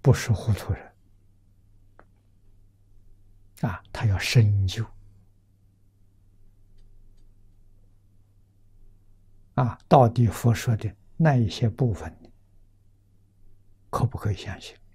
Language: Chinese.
不是糊涂人啊，他要深究啊，到底佛说的那一些部分可不可以相信？